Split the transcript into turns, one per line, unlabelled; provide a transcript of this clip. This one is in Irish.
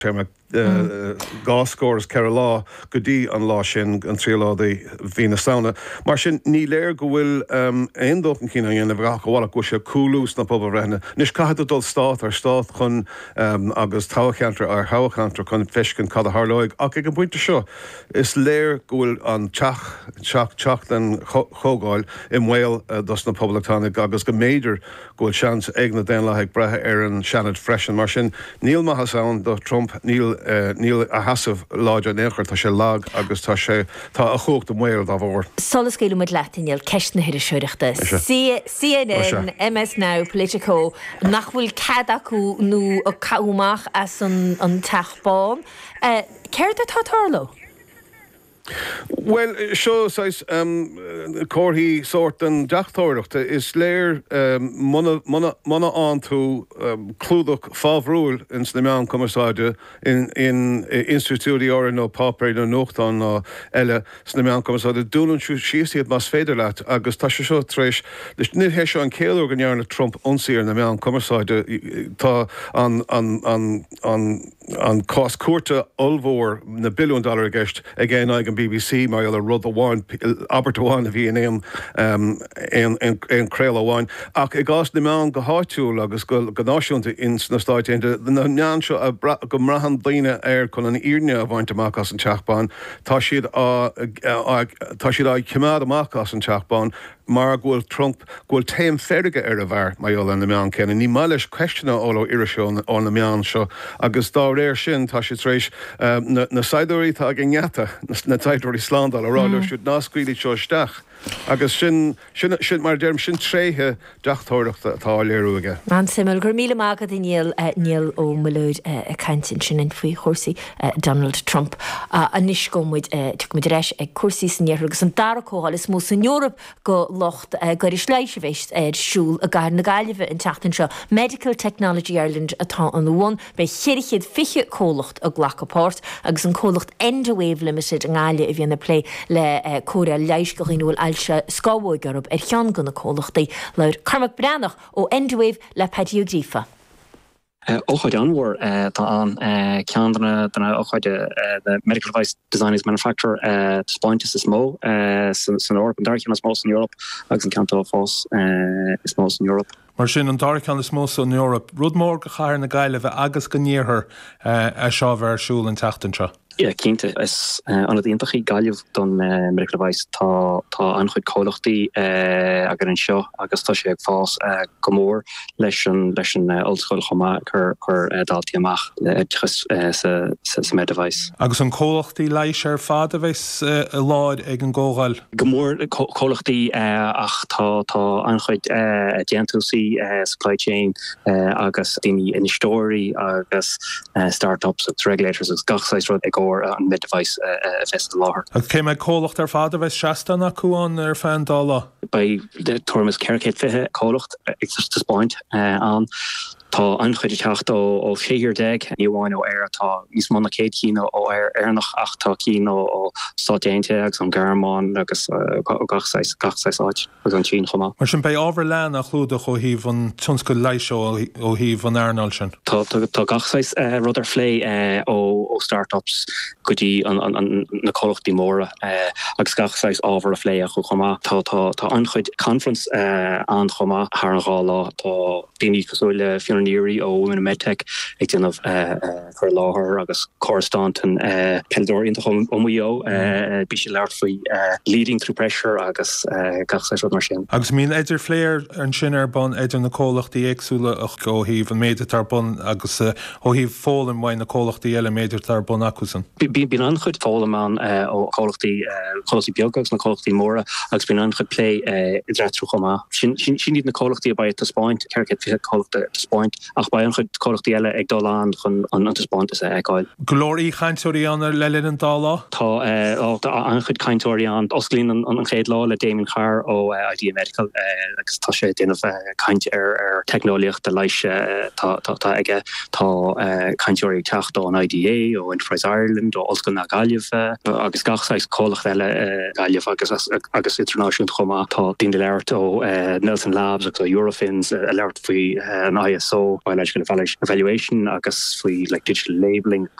Terma gáscóras ceir lá go dtí an lá sin an trí lá hína saona. Mar sin ní léir go bhfuil aondóchan cína dhéanamh bhla go sé coolús na pob rena. Nis caiad dul stát ar stát chun agus táhachantar ar thachantar chun feiscin cad a thláig. Ach ag an buinte seo, is léir go bhfuil an teach den chogáil i mhail dos na poblachtánaigh agus go méidir go bhfuil seans ag na déan le ag brethe ar an seanad freisin. Mar sin níl maithas ann do Trump níl a hasamh láide néchar tá sé lag agus tá a chócht do mhail dá bhór.
Solas céile muid leatainil ceist na hiidir seoireachta. CNN, MS Now, Politico, nach bhfuil cad acu nó a caúmach as an teachbán. Céir a tátarló?
Well, seo sais cóthaí sort an deachtóireachta is léir mana an tú clúdach fábhrúil in na meán cumarsáide in institúí ára nó pápéir nó nóchtán ná eile sna meán cumarsáide dúlann siad más féidir leat agus tá se seo tréis leis ní hé seo an céalú gan nearna Trump ionsaíar na meán cumarsáide tá an cás cuarta olmhór na billiún dollar a gceist a ggéin ag an BBC mar a rud amháin Albert amháin a bhí an créil amháin. Ach i gás na meán go háitiúil agus go náisiúnta in na stáiteinte na nean seo go mrahan daoine ar chun an íorne a bhaint amach as an teachbán, tá siad ag cimad amach as an teachbán mar ghfuil Trump ghfuil téim ferige ar a bhar maiol an na meán céna. Ní mai leis questionna óla irisio ó na meán seo agus dá réir sin tá si tréis na saidirí tá ag ngeata na taidirí slándal a ráidir siúd náscuilí seo isteach. Agus sin mar derm sin tréthe deachtóireachta tá léirú aige.
Man simil gur míle mágad níl ó malúid a cantin sin in faoi chósaí Donald Trump a níos gomid tuid reis ag cuasaí sannéir agus an daracóáil is mó san Eorop go locht gur is leisihist siúl a gar na gaiileh in teachtain seo Medical Technology Ireland atá an bhain be chiirichiad fiche cólacht a ghlachapát agus an cólacht Endwave Limited an gáile a bhíonna lé le córa leis go rinúil se scábhóigarb chean gona cólachtaí leir Cormac Bránach ó Endwave le Pediogrifa.
Óchaid anhór tá an ceanna óchaide the Medical Device Designers Manufacturer spáintas is mó san Europa an darchan is mó in Europe agus an ceantá fós is mó in Europe.
Mar sin an darchan is mó in Europe. Rud mór go chair na gaiileh agus go níorthar a seo bhar siúil an teachtain seo.
Ja, cínte is an a dtíontaí gaiileh don Medical Device tá anchuid cólachtaí agur an seo agus tá sé ag fás go mór leis an ollscoil chomá chur daltaí amach sa Med Device.
Agus an cólachtaí leis ar fad a bheits láid ag an ggógáil?
Go mór cólachtaí ach tá anchuid déantúsaí supply chain agus daoine inistóirí agus startups agus regulators agus gachsáis rud ag an Med Device fest láthir.
Agus cé me cólacht ar fad a bheith seastanna acuán ar fan dála?
Bei de Thomas Kerkate fithe cólacht ag spáint an tá anchuid teacht ó fégur deag níháin ó air tá níos manna céad cína ó airnach ach tá cína ó státéinte agus an Garmán agus gachsáis áit agus an tín chomá.
Mar sin bei ábhar lean a chlúdach ó híh an tunscoil leisio ó híh an airnáil sin?
Tá gachsáis rud ar phlé ó startups go dtí na cólachtaí móra agus gachsáis ábhar a phlé a chu chomá. Tá anchuid conference an chomá thar an ghála tá daoine cosúile Fionníri ó Women Medtech ag déanamh chur láthair agus chorastáint an Celdóirín omío bí sé leir faoi leading through pressure agus gachsáis rud mar sin.
Agus mín idir fléir an sin ar bon idir na cólachtaí éagsúla ach go híh an méidir tar bon agus ó híh fólam mhain na cólachtaí eile méidir tar bon acusan.
Bín anchuid fólam an ó cólachtaí beaggus na cólachtaí móra agus bín anchuid lé i dreitú chomá. Sin iad na cólachtaí a baid a spáint Kerkate fi cólachta spáint ach ba an chud cólachtaí eile ag dáláán chun an spáint is agáil.
Glóirí chaintóirí an ar leilin an dála?
Tá an chud chaintóirí an osclín an chéad lá le Damien Carr ó Idea Medical agus tá sé déanamh caint ar technoliacht de leis tá aige tá chaintóirí teacht ó an IDA ó Enterprise Ireland ó oscail na gaiileh agus gachsáis cólach eile gaiileh agus internaisiúnt chomá tá daoine leirt ó Nelson Labs agus ó Eurofins a leirt faoi an ISO biological evaluation agus faoi like digital labelling